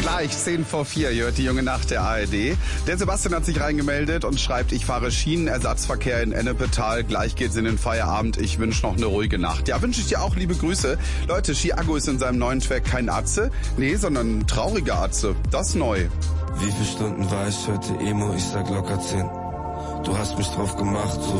Gleich 10 vor 4 hört die junge Nacht der ARD. Der Sebastian hat sich reingemeldet und schreibt, ich fahre Schienenersatzverkehr in Ennepetal. Gleich geht's in den Feierabend. Ich wünsche noch eine ruhige Nacht. Ja, wünsche ich dir auch, liebe Grüße. Leute, Chiago ist in seinem neuen Track kein Atze. Nee, sondern ein trauriger Atze. Das neu. Wie viele Stunden war ich heute Emo? Ich sag locker 10. Du hast mich drauf gemacht, so